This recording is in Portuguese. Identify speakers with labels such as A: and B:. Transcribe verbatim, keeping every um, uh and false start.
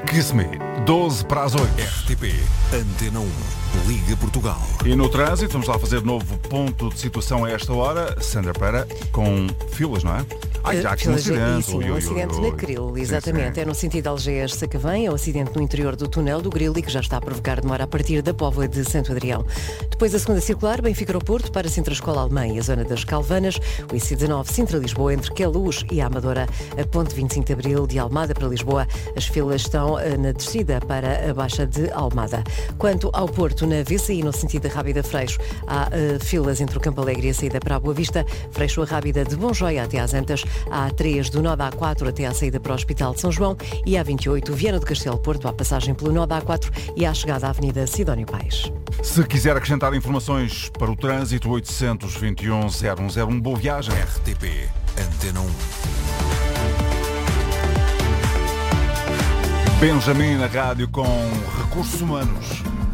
A: Kiss Me, doze para as oito.
B: R T P, Antena um, Liga Portugal.
A: E no trânsito, vamos lá fazer novo ponto de situação a esta hora. Sandra Pereira, com filas, não é? Ai, já aqui um acidente.
C: Sim, um acidente na Cril, exatamente. Sim, sim. É no sentido Algés-Sacavém, é um acidente no interior do túnel do Grilo e que já está a provocar demora a partir da Póvoa de Santo Adrião. Depois a segunda circular, Benfica Aeroporto, para Sintra Escola Alemã e a zona das Calvanas, o I C dezanove Sintra-Lisboa entre Queluz e a Amadora, a ponte vinte e cinco de Abril de Almada para Lisboa. As filas estão na descida para a Baixa de Almada. Quanto ao Porto, na V C I, no sentido da Rábida Freixo, há uh, filas entre o Campo Alegre e a saída para a Boa Vista, Freixo a Rábida de Bonjoia até às Antas, a A três do nó da A quatro até à saída para o Hospital de São João e a A vinte e oito Viana do Castelo Porto, à passagem pelo nó da A quatro e à chegada à Avenida Sidónio Paes.
A: Se quiser acrescentar informações para o trânsito, oitocentos e vinte e um, zero um zero um, boa viagem.
B: R T P, Antena um.
A: Benjamin na rádio com Recursos Humanos.